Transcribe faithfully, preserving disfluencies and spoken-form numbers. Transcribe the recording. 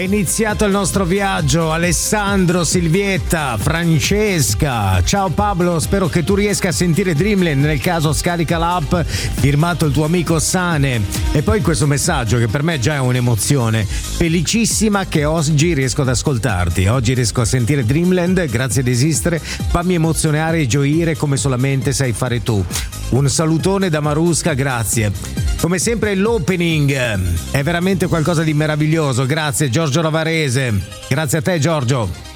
iniziato il nostro viaggio. Alessandro, Silvietta, Francesca. Ciao Pablo, spero che tu riesca a sentire Dreamland. Nel caso scarica l'app, firmato il tuo amico Sane. E poi questo messaggio che per me già è un'emozione. Felicissima che oggi riesco ad ascoltarti. Oggi riesco a sentire Dreamland, grazie ad esistere. Fammi emozionare e gioire come solamente sai fare tu. Un salutone da Marusca, grazie. Come sempre l'opening è veramente qualcosa di meraviglioso. Grazie Giorgio Lavarese. Grazie a te Giorgio.